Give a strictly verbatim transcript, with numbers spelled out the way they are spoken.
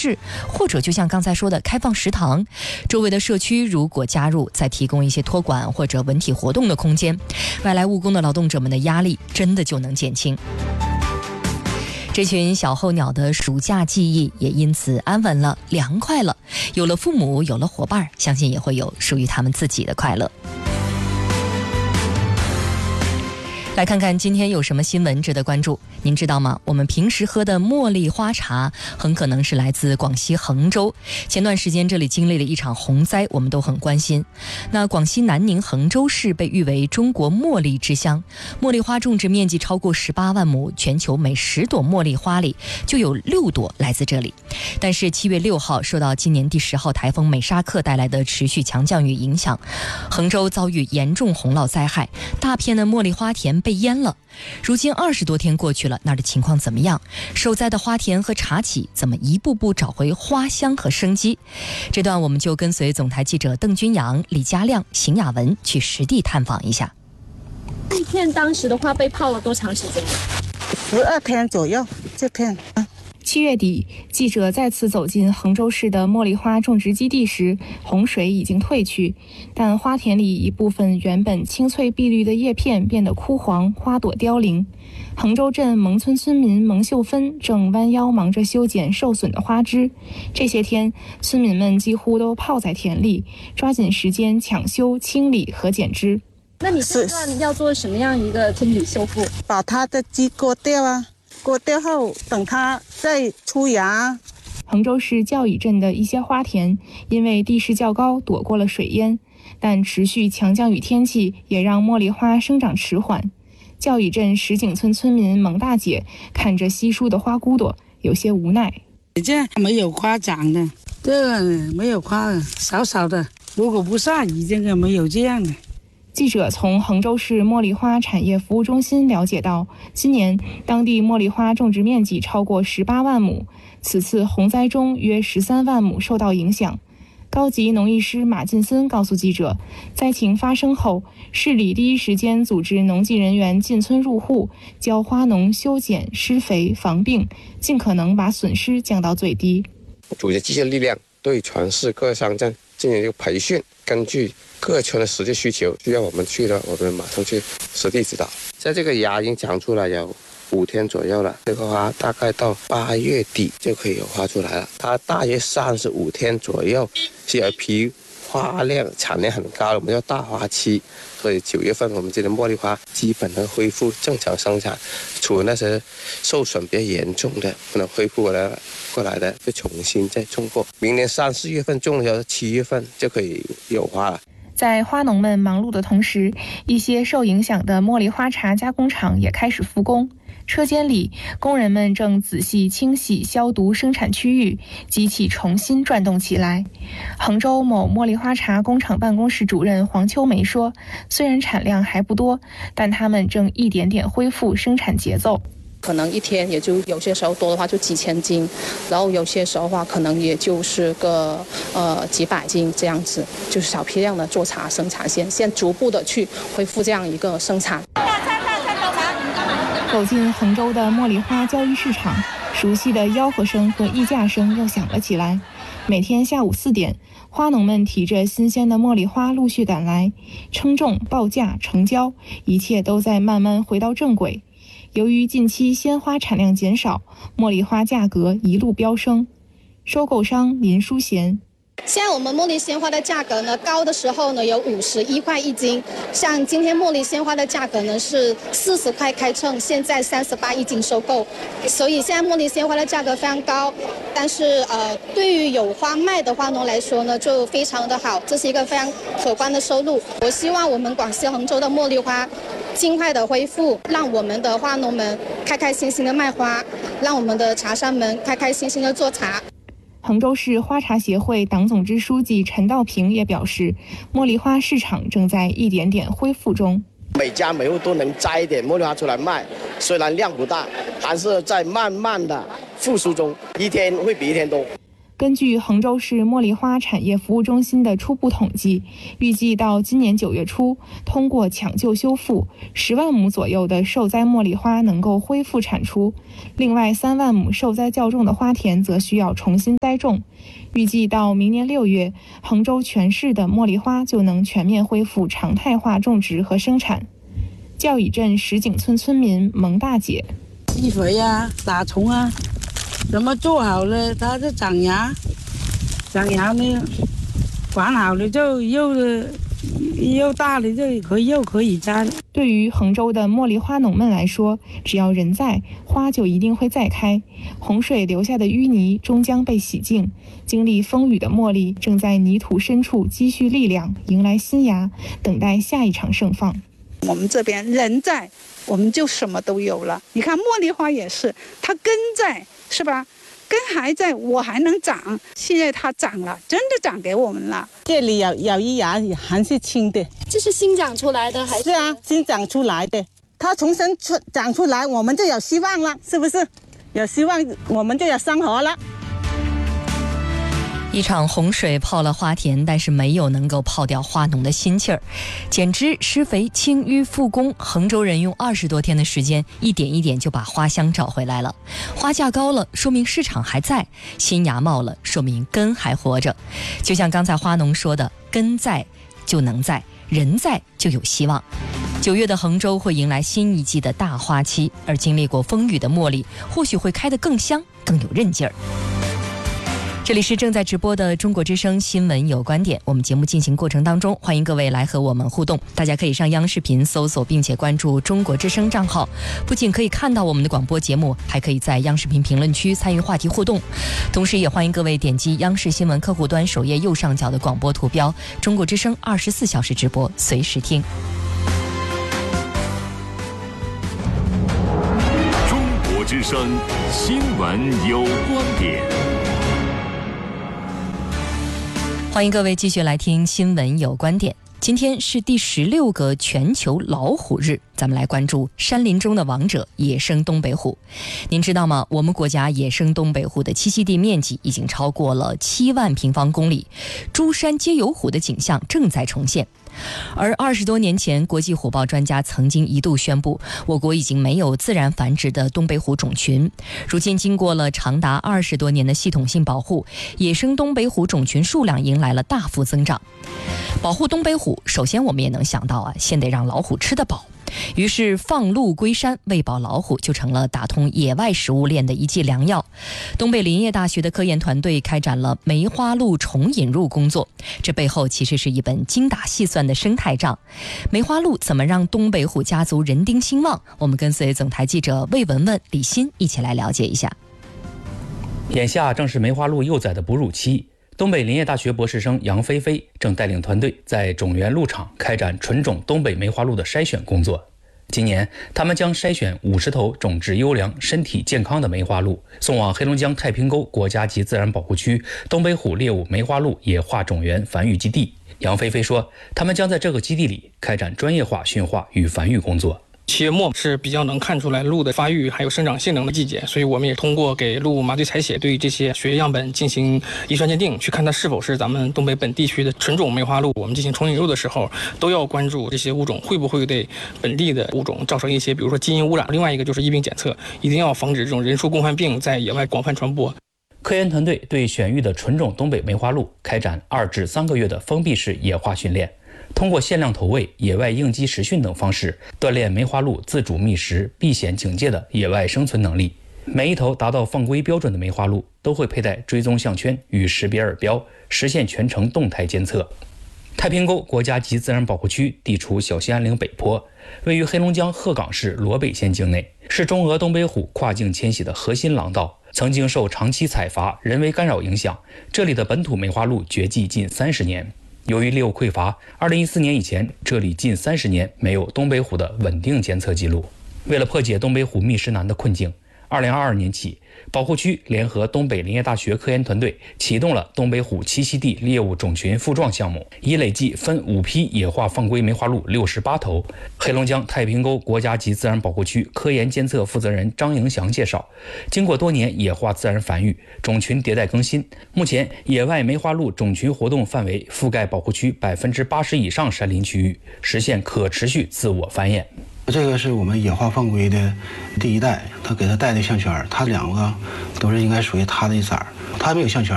市，或者就像刚才说的开放食堂，周围的社区如果加入，再提供一些托管或者文体活动的空间，外来务工的劳动者们的压力真的就能减轻。这群小候鸟的暑假记忆也因此安稳了，凉快了，有了父母，有了伙伴，相信也会有属于他们自己的快乐。来看看今天有什么新闻值得关注。您知道吗？我们平时喝的茉莉花茶很可能是来自广西衡州。前段时间这里经历了一场洪灾，我们都很关心。那广西南宁衡州市被誉为中国茉莉之乡，茉莉花种植面积超过十八万亩，全球每十朵茉莉花里就有六朵来自这里。但是七月六号受到今年第十号台风美沙克带来的持续强降雨影响，衡州遭遇严重洪涝灾害，大片的茉莉花田被淹了。如今二十多天过去了，那儿的情况怎么样？受灾的花田和茶企怎么一步步找回花香和生机？这段我们就跟随总台记者邓君阳、李佳亮、邢雅文去实地探访一下。 这片当时的话被泡了多长时间？ 十二天左右。这片七月底，记者再次走进衡州市的茉莉花种植基地时，洪水已经退去，但花田里一部分原本青翠碧绿的叶片变得枯黄，花朵凋零。衡州镇蒙村村民蒙秀芬正弯腰忙着修剪受损的花枝。这些天，村民们几乎都泡在田里，抓紧时间抢修、清理和剪枝。 那你这段要做什么样一个清理修复？ 把它的枝割掉啊。割掉后，等它再出芽。 衡州市教乙镇的一些花田因为地势较高，躲过了水淹，但持续强降雨天气也让茉莉花生长迟缓。教乙镇石井村村民蒙大姐看着稀疏的花骨朵，有些无奈。 这没有花长的，这个没有花的，少少的。如果不下雨，这个没有这样的。 记者从衡州市茉莉花产业服务中心了解到，今年当地茉莉花种植面积超过十八万亩，此次洪灾中约十三万亩受到影响。高级农艺师马进森告诉记者，灾情发生后，市里第一时间组织农技人员进村入户，教花农修剪、施肥、防病，尽可能把损失降到最低。 组织机械力量对全市各乡镇进行一个培训，根据各村的实际需求，需要我们去的，我们马上去实地指导。在这个芽已经长出来有五天左右了，这个花大概到八月底就可以有花出来了。它大约三十五天左右是有一批花量产量很高的，我们叫大花期。所以九月份我们这的茉莉花基本能恢复正常生产，除了那些受损比较严重的不能恢复过来过来的，就重新再种过。明年三四月份种的时候，七月份就可以有花了。 在花农们忙碌的同时，一些受影响的茉莉花茶加工厂也开始复工。车间里，工人们正仔细清洗、消毒生产区域，机器重新转动起来。衡州某茉莉花茶工厂办公室主任黄秋梅说，虽然产量还不多，但他们正一点点恢复生产节奏。 可能一天也就有些时候多的话就几千斤，然后有些时候的话可能也就是个呃几百斤这样子，就是小批量的做茶生产线，先逐步的去恢复这样一个生产。 走进衡州的茉莉花交易市场，熟悉的吆喝声和议价声又响了起来。每天下午四点，花农们提着新鲜的茉莉花陆续赶来，称重、报价、成交，一切都在慢慢回到正轨。由于近期鲜花产量减少，茉莉花价格一路飙升。收购商林淑贤， 现在我们茉莉鲜花的价格呢，高的时候呢有五十一块一斤，像今天茉莉鲜花的价格呢是四十块开称，现在三十八一斤收购，所以现在茉莉鲜花的价格非常高，但是呃，对于有花卖的花农来说呢，就非常的好，这是一个非常可观的收入。我希望我们广西衡州的茉莉花尽快的恢复，让我们的花农们开开心心的卖花，让我们的茶商们开开心心的做茶。 衡州市花茶协会党总支书记陈道平也表示，茉莉花市场正在一点点恢复中。 每家每户都能摘一点茉莉花出来卖，虽然量不大，但是在慢慢的复苏中，一天会比一天多。 根据衡州市茉莉花产业服务中心的初步统计，预计到今年九月初，通过抢救修复，十万亩左右的受灾茉莉花能够恢复产出。另外三万亩受灾较重的花田则需要重新栽种。预计到明年六月，衡州全市的茉莉花就能全面恢复常态化种植和生产。教乙镇石井村村民蒙大姐： 施肥啊，打虫啊，怎么做好了，它就长芽，长芽呢，管好了就又又大了，就可以又可以摘。 对于衡州的茉莉花农们来说，只要人在，花就一定会再开。洪水留下的淤泥终将被洗净，经历风雨的茉莉正在泥土深处积蓄力量，迎来新芽，等待下一场盛放。 我们这边人在，我们就什么都有了。你看茉莉花也是，它根在，是吧？根还在，我还能长。现在它长了，真的长给我们了。 这里有有一芽还是青的， 这是新长出来的还是？ 是啊，新长出来的。它重新出长出来，我们就有希望了，是不是？有希望，我们就有生活了。 一场洪水泡了花田，但是没有能够泡掉花农的心气儿。减脂、施肥、清淤复工，衡州人用二十多天的时间，一点一点就把花香找回来了。花价高了，说明市场还在；新芽冒了，说明根还活着。就像刚才花农说的，根在就能在，人在就有希望。九月的衡州会迎来新一季的大花期，而经历过风雨的茉莉，或许会开得更香，更有韧劲儿。这里是正在直播的中国之声新闻有观点，我们节目进行过程当中，欢迎各位来和我们互动。大家可以上央视频搜索并且关注中国之声账号，不仅可以看到我们的广播节目，还可以在央视频评论区参与话题互动。同时也欢迎各位点击央视新闻客户端首页右上角的广播图标，中国之声二十四小时直播，随时听。 中国之声新闻有观点。 欢迎各位继续来听新闻有观点。今天是第十六个全球老虎日，咱们来关注山林中的王者野生东北虎。您知道吗？我们国家野生东北虎的栖息地面积已经超过了七万平方公里，诸山皆有虎的景象正在重现。而二十多年前，国际虎豹专家曾经一度宣布，我国已经没有自然繁殖的东北虎种群。如今经过了长达二十多年的系统性保护，野生东北虎种群数量迎来了大幅增长。保护东北虎，首先我们也能想到啊，先得让老虎吃得饱。于是放鹿归山，喂饱老虎就成了打通野外食物链的一剂良药。东北林业大学的科研团队开展了梅花鹿重引入工作，这背后其实是一本精打细算的生态账。梅花鹿怎么让东北虎家族人丁兴旺？我们跟随总台记者魏文文、李欣一起来了解一下。 眼下正是梅花鹿幼崽的哺乳期，东北林业大学博士生杨菲菲正带领团队在种源鹿场开展纯种东北梅花鹿的筛选工作。今年，他们将筛选五十头种质优良、身体健康的梅花鹿，送往黑龙江太平沟国家级自然保护区东北虎猎物梅花鹿野化种源繁育基地。杨菲菲说，他们将在这个基地里开展专业化驯化与繁育工作。 七月末是比较能看出来鹿的发育还有生长性能的季节，所以我们也通过给鹿麻醉采血，对这些血液样本进行遗传鉴定，去看它是否是咱们东北本地区的纯种梅花鹿。我们进行重引入的时候，都要关注这些物种会不会对本地的物种造成一些，比如说基因污染。另外一个就是疫病检测，一定要防止这种人畜共患病在野外广泛传播。 科研团队对选育的纯种东北梅花鹿开展二至三个月的封闭式野化训练，通过限量投喂、野外应激实训等方式，锻炼梅花鹿自主觅食、避险警戒的野外生存能力。每一头达到放归标准的梅花鹿都会佩戴追踪项圈与识别耳标，实现全程动态监测。太平沟国家级自然保护区地处小兴安岭北坡，位于黑龙江鹤岗市罗北县境内，是中俄东北虎跨境迁徙的核心廊道。曾经受长期采伐、人为干扰影响，这里的本土梅花鹿绝迹近三十年。由于猎物匮乏，二零一四年以前，这里近三十年没有东北虎的稳定监测记录。为了破解东北虎觅食难的困境， 二零二二年起，保护区联合东北林业大学科研团队启动了东北虎栖息地猎物种群复壮项目，已累计分五批野化放归梅花鹿六十八头。黑龙江太平沟国家级自然保护区科研监测负责人张迎祥介绍，经过多年野化自然繁育，种群迭代更新，目前野外梅花鹿种群活动范围覆盖保护区百分之八十以上山林区域，实现可持续自我繁衍。 这个是我们野化放归的第一代，他给他带的项圈，他两个都是应该属于他的一色儿，他没有项圈。